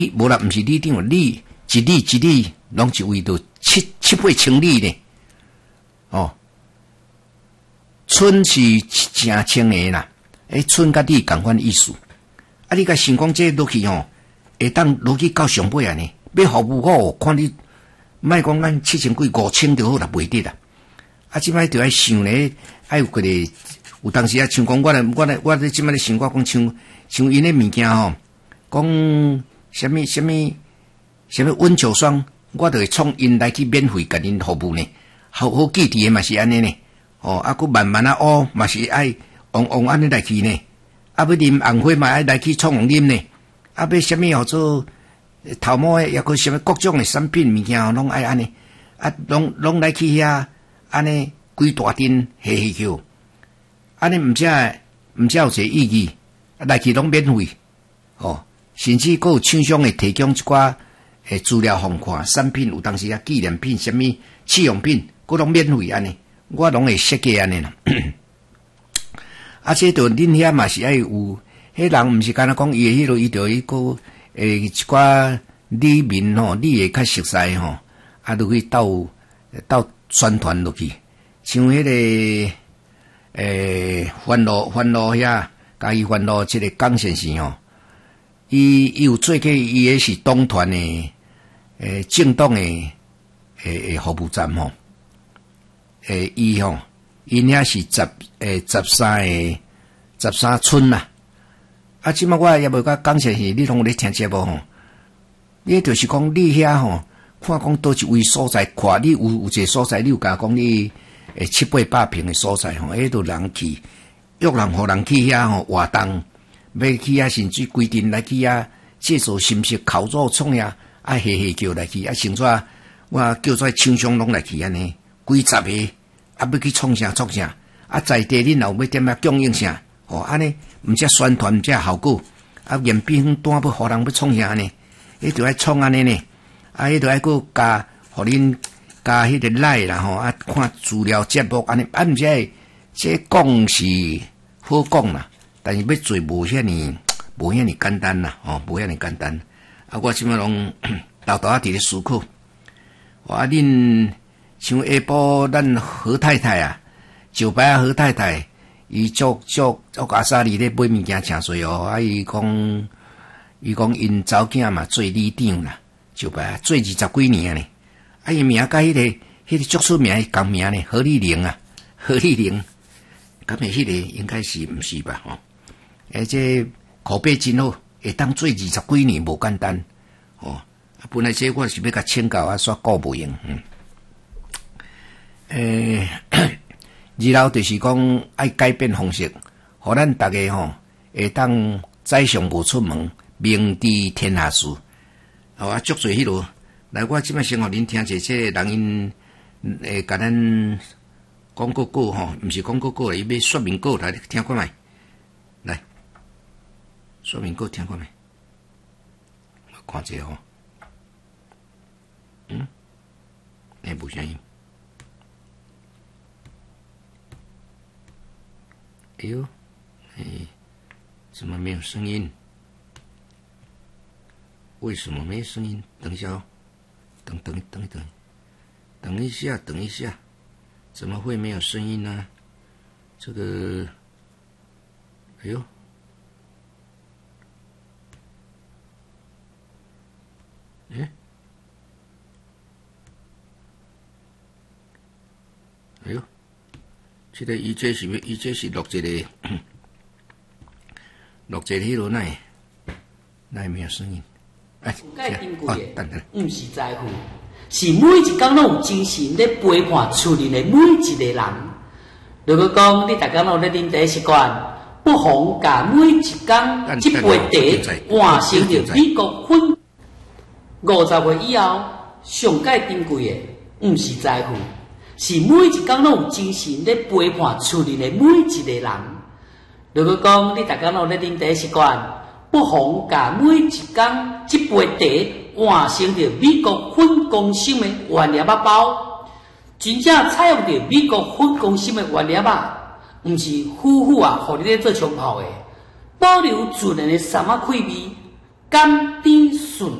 无啦，毋是里长，里一里拢一位都七八千里呢。哦，村是正清的啦，村甲里共款意思。啊，你甲想讲这落去吼，会当落去到上尾啊呢？要服务好，看你莫讲咱7000几5000就好啦，袂得啦。啊，即摆就爱想咧，爱有个咧，有当时啊，像讲我咧即摆咧想讲像因咧物件吼，讲什么温酒霜，我就会创因来去免费甲因服务呢。好记伫诶嘛是安尼呢。哦，啊，佫慢慢啊学嘛是爱往安尼来去呢。啊，要啉红花嘛爱来去创啉呢。啊，要什么叫做头毛诶，抑佫什么各种诶产品物件拢爱安尼。啊，拢来去遐安尼规大阵下去，安尼毋只有一个意义，来去拢免费。哦，甚至佫有厂商会提供一寡资料互看，产品有当时啊纪念品、什么试用品，佫拢免费安尼，我拢会设计安尼啦。啊，这着恁遐嘛是爱有，迄人毋是干那讲伊诶迄落，伊着迄个一寡里民吼，你会较熟悉吼，啊，落去斗宣传落去，像迄个欢乐遐，嘉义欢乐即个江先生吼，伊有做过，伊也是党团诶，政党诶服务站吼，伊吼，因遐是13村啦。啊，即摆我也无甲江先生，你拢有咧听节目吼？你就是讲你遐吼，看讲倒一位所在，看你有一个所在，你有甲讲你700-800平诶所在吼，迄都人去，约人互人去遐吼活动，要去遐甚至规定来去遐制作新式烤肉创遐，啊下叫来去，啊甚至我叫做厂商拢来去安尼，几十个，啊要去创啥，啊在地恁也有要点啊供应啥，哦安尼，毋只宣传，毋只效果，啊验冰单要互人要创啥呢？迄着爱创安尼呢，啊迄着爱佫加，互恁加迄个赖啦吼，啊看资料节目安尼，啊毋是这讲是好讲啦，但是要做无遐尼简单啦，哦无遐尼简单。啊我即摆拢豆豆伫咧思考，啊恁像下晡咱何太太啊，酒吧何太太，伊足阿莎哩咧买物件诚侪哦，啊伊讲因查某囝嘛做里长啦，酒吧做20几年咧，啊伊名甲迄个足出名共名咧，何丽玲啊，何丽玲，咁诶迄个应该是毋是吧？吼，这口碑真好，会当做20几年无简单，哦，啊本来这我是要甲请教啊，煞顾无用，然后就是讲爱改变方式，互咱大家吼会当宰相无出门，明知天下事。好啊，足侪迄落。来，我即摆先互恁听者，这人因甲咱广告稿吼，毋是广告稿，伊要说明稿来听看觅。来，说明稿听看觅。我看者吼，无声音。哎呦，怎么没有声音？为什么没有声音？等一下哦，等一下，怎么会没有声音呢？这个，哎呦，哎呦。这个伊这是录一个迄落奈没有声音。哎，等， 毋是在乎，是每一工拢有精神咧陪伴厝里的每一个人。如果讲你大家拢咧啉茶习惯，不妨甲每一工一杯茶换成着美国粉。50岁以后，上界珍贵的，毋是在乎。是每一工拢有精神咧陪伴厝里的每一个人。如果讲你大家拢咧啉茶习惯，不妨甲每一工一杯茶换成着美国粉公司的原料包，真正采用着美国粉公司的原料吧，毋是夫妇啊，互你咧做冲泡的，保留自然的三仔气味， 甘甜顺